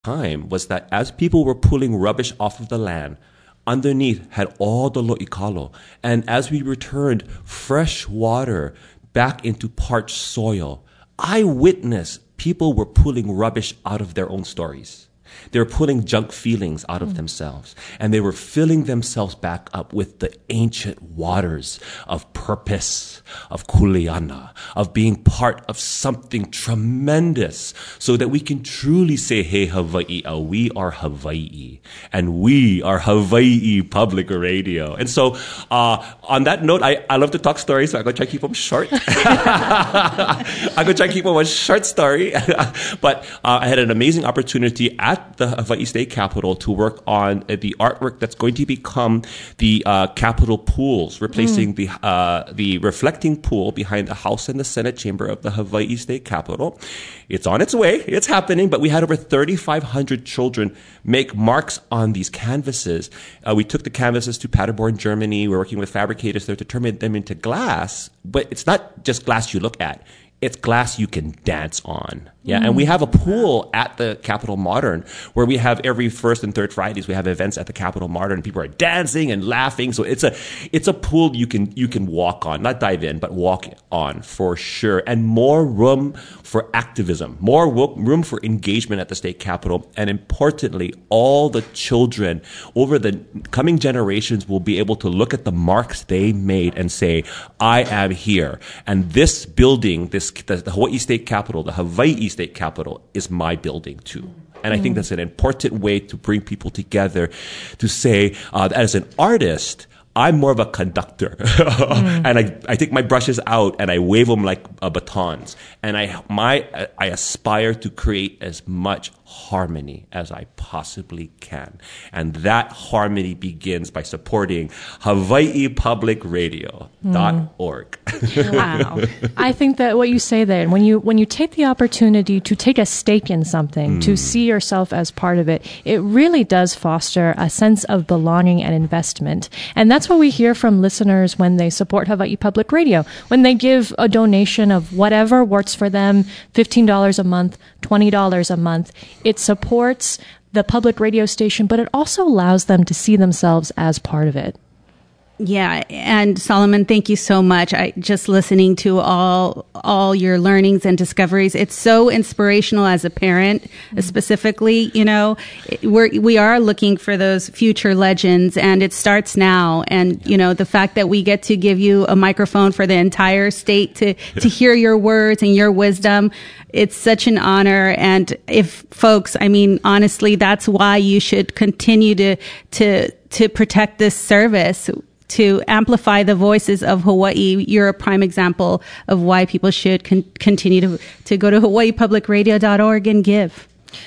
time was that as people were pulling rubbish off of the land, underneath had all the lo'ikalo. And as we returned fresh water back into parched soil, I witnessed people were pulling rubbish out of their own stories. They were pulling junk feelings out of themselves, and they were filling themselves back up with the ancient waters of purpose, of kuleana, of being part of something tremendous, so that we can truly say, hey, Hawaii, we are Hawaii, and we are Hawaii Public Radio. And so, on that note, I love to talk stories, so I'm going to try to keep them short. I'm going to try to keep them a short story. But I had an amazing opportunity at the Hawaii State Capitol to work on the artwork that's going to become the Capitol pools, replacing the reflecting pool behind the House and the Senate chamber of the Hawaii State Capitol. It's on its way. It's happening. But we had over 3,500 children make marks on these canvases. We took the canvases to Paderborn, Germany. We're working with fabricators there to turn them into glass. But it's not just glass you look at. It's glass you can dance on. Yeah, and we have a pool at the Capitol Modern where we have every first and third Fridays we have events at the Capitol Modern. People are dancing and laughing. So it's a pool you can walk on, not dive in, but walk on for sure. And more room for activism, more room for engagement at the state capitol, and importantly, all the children over the coming generations will be able to look at the marks they made and say, I am here, and this building, the Hawaii State Capitol, the Hawaii State Capitol, is my building too. And I think that's an important way to bring people together to say, as an artist, I'm more of a conductor. And I take my brushes out and I wave them like batons. And I aspire to create as much harmony as I possibly can. And that harmony begins by supporting HawaiiPublicRadio.org. Wow. I think that what you say there, when you take the opportunity to take a stake in something, to see yourself as part of it, it really does foster a sense of belonging and investment. And that's what we hear from listeners when they support Hawaii Public Radio. When they give a donation of whatever works for them, $15 a month, $20 a month, it supports the public radio station, but it also allows them to see themselves as part of it. Yeah. And Solomon, thank you so much. Just listening to all your learnings and discoveries, it's so inspirational as a parent, specifically, we are looking for those future legends, and it starts now. And, the fact that we get to give you a microphone for the entire state to hear your words and your wisdom, it's such an honor. And if folks, honestly, that's why you should continue to protect this service, to amplify the voices of Hawaii. You're a prime example of why people should continue to go to HawaiiPublicRadio.org and give.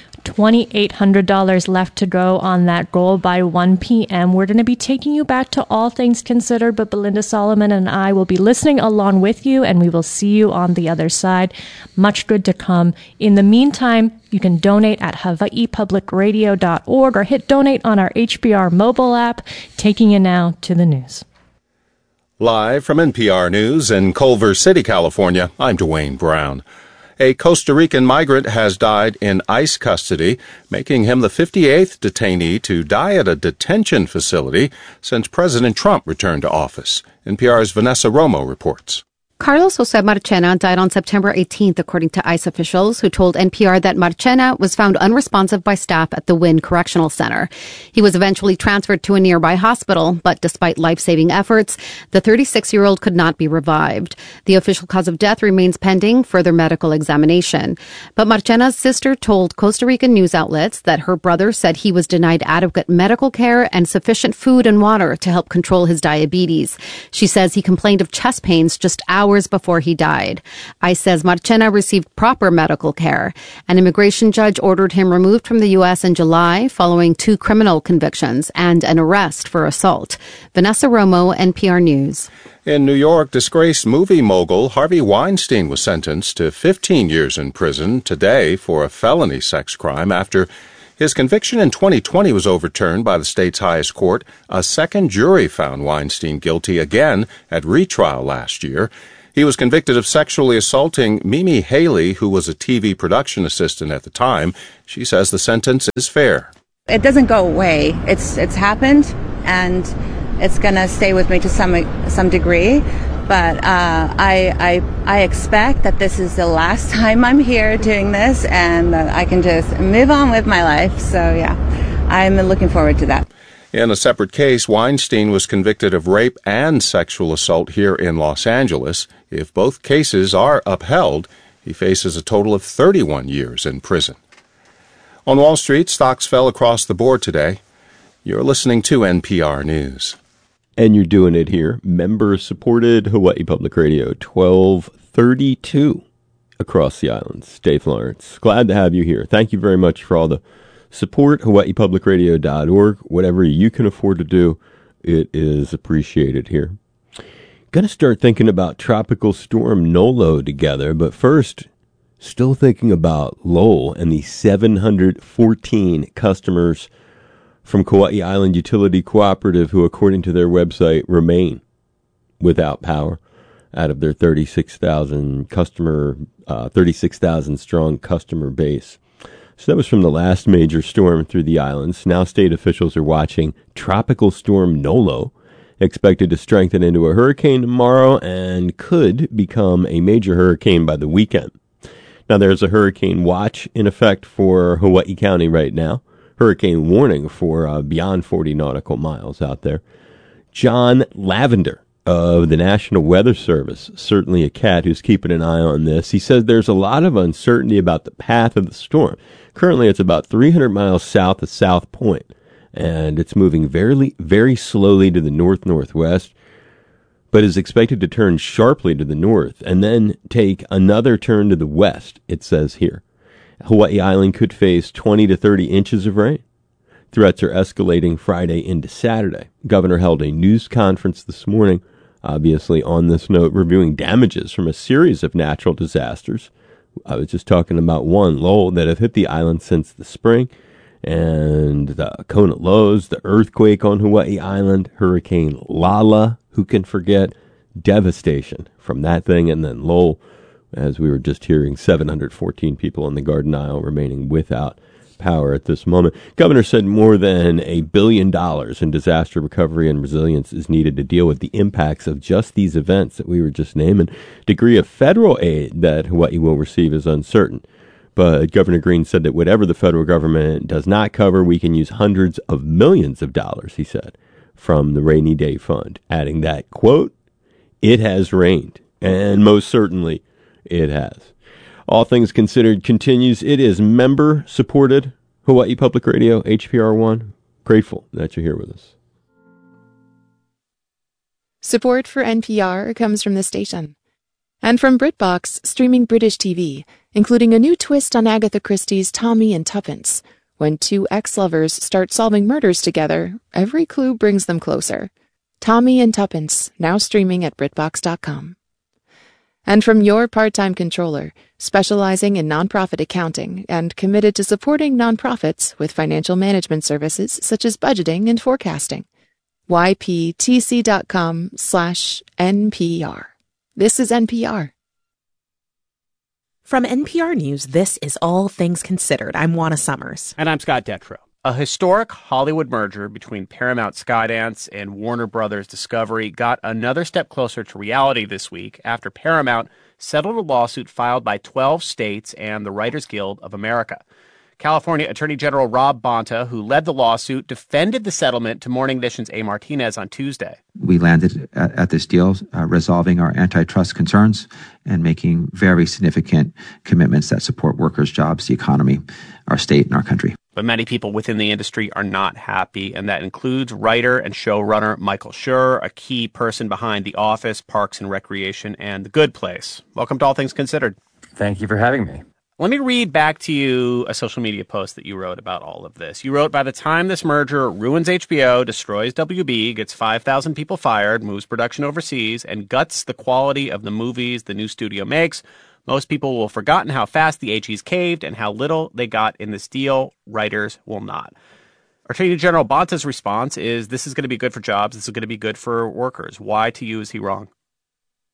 $2,800 left to go on that goal by 1 p.m. We're going to be taking you back to All Things Considered, but Belinda Solomon and I will be listening along with you, and we will see you on the other side. Much good to come. In the meantime, you can donate at HawaiiPublicRadio.org or hit donate on our HBR mobile app. Taking you now to the news. Live from NPR News in Culver City, California, I'm Dwayne Brown. A Costa Rican migrant has died in ICE custody, making him the 58th detainee to die at a detention facility since President Trump returned to office. NPR's Vanessa Romo reports. Carlos Jose Marchena died on September 18th, according to ICE officials, who told NPR that Marchena was found unresponsive by staff at the Wynn Correctional Center. He was eventually transferred to a nearby hospital, but despite life-saving efforts, the 36-year-old could not be revived. The official cause of death remains pending further medical examination. But Marchena's sister told Costa Rican news outlets that her brother said he was denied adequate medical care and sufficient food and water to help control his diabetes. She says he complained of chest pains just hours before he died. ICE says Marchena received proper medical care. An immigration judge ordered him removed from the U.S. in July following 2 criminal convictions and an arrest for assault. Vanessa Romo, NPR News. In New York, disgraced movie mogul Harvey Weinstein was sentenced to 15 years in prison today for a felony sex crime after his conviction in 2020 was overturned by the state's highest court. A second jury found Weinstein guilty again at retrial last year. He was convicted of sexually assaulting Mimi Haley, who was a TV production assistant at the time. She says the sentence is fair. It doesn't go away. It's happened, and it's going to stay with me to some degree. But I expect that this is the last time I'm here doing this, and that I can just move on with my life. So, yeah, I'm looking forward to that. In a separate case, Weinstein was convicted of rape and sexual assault here in Los Angeles. If both cases are upheld, he faces a total of 31 years in prison. On Wall Street, stocks fell across the board today. You're listening to NPR News. And you're doing it here. Member-supported Hawaii Public Radio, 1232 across the islands. Dave Lawrence, glad to have you here. Thank you very much for all the support. HawaiiPublicRadio.org. Whatever you can afford to do, it is appreciated here. Going to start thinking about Tropical Storm Nolo together, but first, still thinking about Lowell and the 714 customers from Kauai Island Utility Cooperative who, according to their website, remain without power out of their 36,000 strong customer base. So that was from the last major storm through the islands. Now state officials are watching Tropical Storm Nolo, expected to strengthen into a hurricane tomorrow and could become a major hurricane by the weekend. Now there's a hurricane watch in effect for Hawaii County right now. Hurricane warning for beyond 40 nautical miles out there. John Lavender of the National Weather Service, certainly a cat who's keeping an eye on this. He says there's a lot of uncertainty about the path of the storm. Currently, it's about 300 miles south of South Point, and it's moving very, very slowly to the north-northwest, but is expected to turn sharply to the north and then take another turn to the west, it says here. Hawaii Island could face 20 to 30 inches of rain. Threats are escalating Friday into Saturday. Governor held a news conference this morning, obviously on this note, reviewing damages from a series of natural disasters. I was just talking about one, Lowell, that have hit the island since the spring, and the Kona Lows, the earthquake on Hawaii Island, Hurricane Lala, who can forget, devastation from that thing, and then Lowell, as we were just hearing, 714 people on the Garden Isle remaining without power at this moment. Governor said more than $1 billion in disaster recovery and resilience is needed to deal with the impacts of just these events that we were just naming. Degree of federal aid that Hawaii will receive is uncertain. But Governor Green said that whatever the federal government does not cover, we can use hundreds of millions of dollars, he said, from the Rainy Day Fund, adding that, quote, "It has rained, and most certainly it has." All Things Considered continues. It is member-supported Hawaii Public Radio, HPR1. Grateful that you're here with us. Support for NPR comes from the station. And from BritBox, streaming British TV, including a new twist on Agatha Christie's Tommy and Tuppence. When two ex-lovers start solving murders together, every clue brings them closer. Tommy and Tuppence, now streaming at BritBox.com. And from your part-time controller, specializing in nonprofit accounting and committed to supporting nonprofits with financial management services such as budgeting and forecasting. yptc.com/NPR. This is NPR. From NPR News, this is All Things Considered. I'm Juana Summers. And I'm Scott Detrow. A historic Hollywood merger between Paramount Skydance and Warner Brothers Discovery got another step closer to reality this week after Paramount settled a lawsuit filed by 12 states and the Writers Guild of America. California Attorney General Rob Bonta, who led the lawsuit, defended the settlement to Morning Edition's A. Martinez on Tuesday. We landed at this deal, resolving our antitrust concerns and making very significant commitments that support workers, jobs, the economy, our state, and our country. But many people within the industry are not happy, and that includes writer and showrunner Michael Schur, a key person behind The Office, Parks and Recreation, and The Good Place. Welcome to All Things Considered. Thank you for having me. Let me read back to you a social media post that you wrote about all of this. You wrote, "By the time this merger ruins HBO, destroys WB, gets 5,000 people fired, moves production overseas, and guts the quality of the movies the new studio makes, most people will have forgotten how fast the AGs caved and how little they got in this deal. Writers will not." Attorney General Bonta's response is, this is going to be good for jobs. This is going to be good for workers. Why, to you, is he wrong?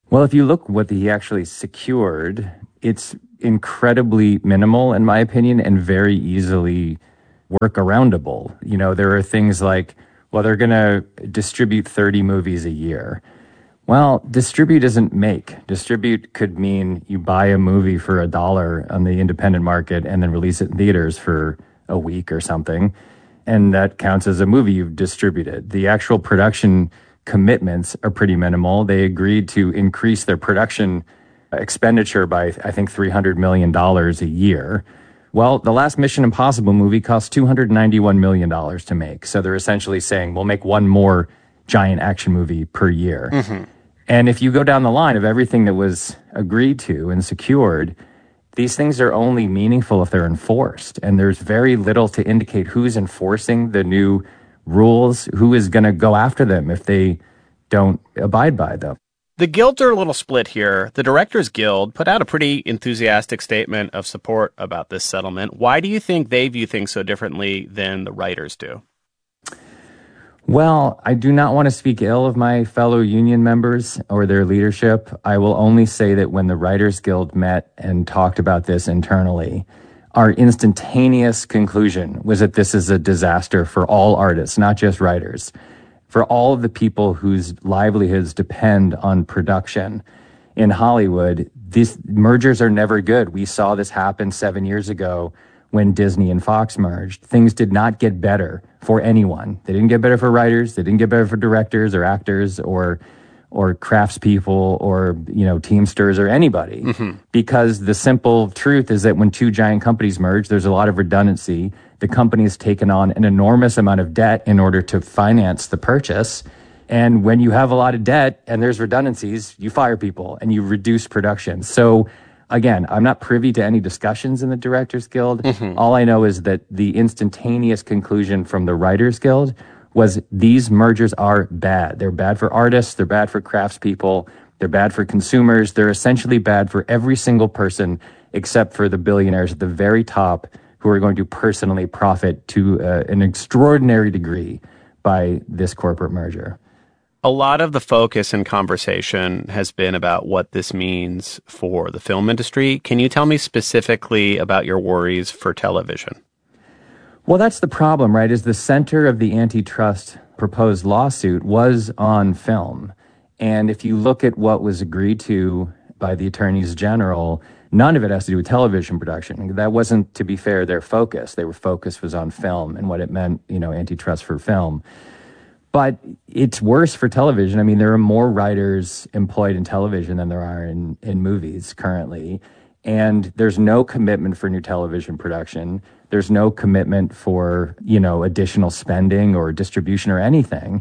Well, if you look what he actually secured, it's incredibly minimal, in my opinion, and very easily workaroundable. You know, there are things like, well, they're going to distribute 30 movies a year. Well, distribute isn't make. Distribute could mean you buy a movie for $1 on the independent market and then release it in theaters for a week or something. And that counts as a movie you've distributed. The actual production commitments are pretty minimal. They agreed to increase their production expenditure by, I think, $300 million a year. Well, the last Mission Impossible movie cost $291 million to make. So they're essentially saying, we'll make one more giant action movie per year. Mm-hmm. And if you go down the line of everything that was agreed to and secured, these things are only meaningful if they're enforced. And there's very little to indicate who's enforcing the new rules, who is going to go after them if they don't abide by them. The guilds are a little split here. The Directors Guild put out a pretty enthusiastic statement of support about this settlement. Why do you think they view things so differently than the writers do? Well, I do not want to speak ill of my fellow union members or their leadership. I will only say that when the Writers Guild met and talked about this internally, our instantaneous conclusion was that this is a disaster for all artists, not just writers, for all of the people whose livelihoods depend on production. In Hollywood, these mergers are never good. We saw this happen 7 years ago when Disney and Fox merged. Things did not get better for anyone. They didn't get better for writers. They didn't get better for directors or actors or craftspeople or, Teamsters or anybody. Mm-hmm. Because the simple truth is that when two giant companies merge, there's a lot of redundancy. The company has taken on an enormous amount of debt in order to finance the purchase. And when you have a lot of debt and there's redundancies, you fire people and you reduce production. So again, I'm not privy to any discussions in the Directors Guild. Mm-hmm. All I know is that the instantaneous conclusion from the Writers Guild was these mergers are bad. They're bad for artists. They're bad for craftspeople. They're bad for consumers. They're essentially bad for every single person except for the billionaires at the very top who are going to personally profit to an extraordinary degree by this corporate merger. A lot of the focus and conversation has been about what this means for the film industry. Can you tell me specifically about your worries for television? Well, that's the problem, right? Is the center of the antitrust proposed lawsuit was on film. And if you look at what was agreed to by the attorneys general, none of it has to do with television production. That wasn't, to be fair, their focus. Their focus was on film and what it meant, antitrust for film. But it's worse for television. I mean, there are more writers employed in television than there are in movies currently. And there's no commitment for new television production. There's no commitment for, additional spending or distribution or anything.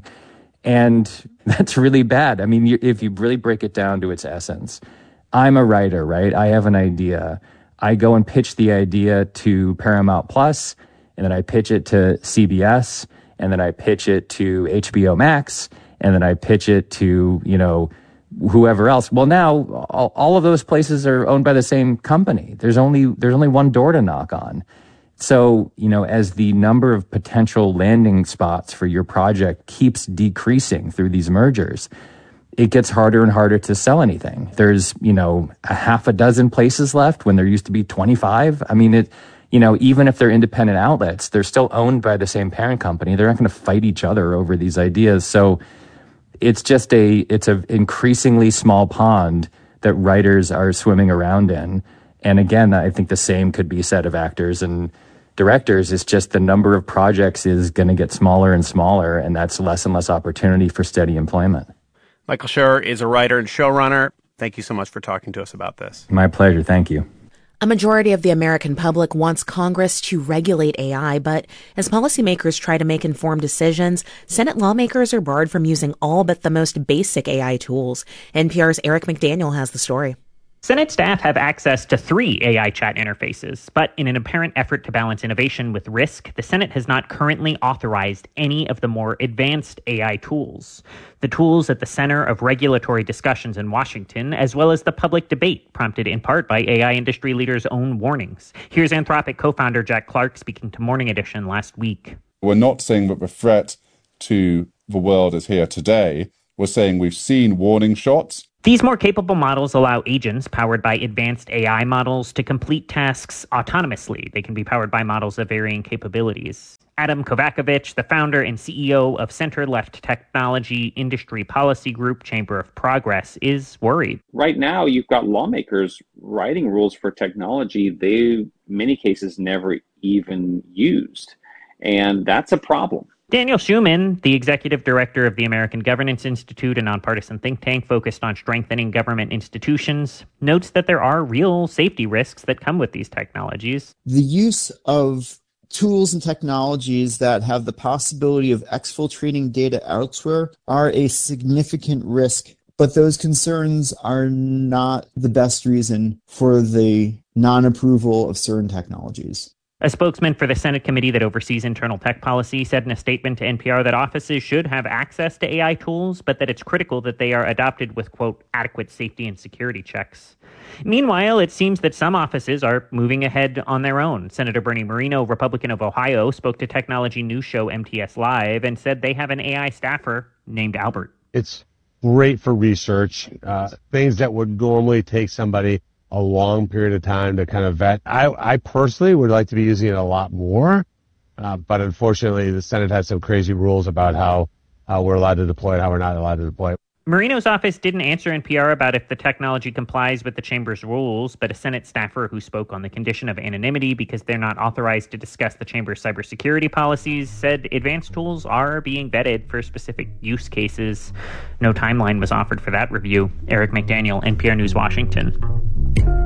And that's really bad. I mean, if you really break it down to its essence, I'm a writer, right? I have an idea. I go and pitch the idea to Paramount Plus, and then I pitch it to CBS, and then I pitch it to HBO Max, and then I pitch it to, whoever else. Well, now all of those places are owned by the same company. There's only one door to knock on. So, as the number of potential landing spots for your project keeps decreasing through these mergers, it gets harder and harder to sell anything. There's, a half a dozen places left when there used to be 25. I mean, even if they're independent outlets, they're still owned by the same parent company. They're not going to fight each other over these ideas. So it's just it's an increasingly small pond that writers are swimming around in. And again, I think the same could be said of actors and directors. It's just the number of projects is going to get smaller and smaller, and that's less and less opportunity for steady employment. Michael Schur is a writer and showrunner. Thank you so much for talking to us about this. My pleasure. Thank you. A majority of the American public wants Congress to regulate AI, but as policymakers try to make informed decisions, Senate lawmakers are barred from using all but the most basic AI tools. NPR's Eric McDaniel has the story. Senate staff have access to 3 AI chat interfaces, but in an apparent effort to balance innovation with risk, the Senate has not currently authorized any of the more advanced AI tools. The tools at the center of regulatory discussions in Washington, as well as the public debate, prompted in part by AI industry leaders' own warnings. Here's Anthropic co-founder Jack Clark speaking to Morning Edition last week. We're not saying that the threat to the world is here today, was saying we've seen warning shots. These more capable models allow agents powered by advanced AI models to complete tasks autonomously. They can be powered by models of varying capabilities. Adam Kovacevic, the founder and CEO of center-left technology industry policy group Chamber of Progress, is worried. Right now, you've got lawmakers writing rules for technology they, in many cases, never even used. And that's a problem. Daniel Schuman, the executive director of the American Governance Institute, a nonpartisan think tank focused on strengthening government institutions, notes that there are real safety risks that come with these technologies. The use of tools and technologies that have the possibility of exfiltrating data elsewhere are a significant risk, but those concerns are not the best reason for the non-approval of certain technologies. A spokesman for the Senate committee that oversees internal tech policy said in a statement to NPR that offices should have access to AI tools, but that it's critical that they are adopted with, quote, adequate safety and security checks. Meanwhile, it seems that some offices are moving ahead on their own. Senator Bernie Moreno, Republican of Ohio, spoke to technology news show MTS Live and said they have an AI staffer named Albert. It's great for research, things that would normally take somebody a long period of time to kind of vet. I personally would like to be using it a lot more, but unfortunately the Senate has some crazy rules about how we're allowed to deploy it, how we're not allowed to deploy it. Moreno's office didn't answer NPR about if the technology complies with the chamber's rules, but a Senate staffer who spoke on the condition of anonymity because they're not authorized to discuss the chamber's cybersecurity policies said advanced tools are being vetted for specific use cases. No timeline was offered for that review. Eric McDaniel, NPR News, Washington.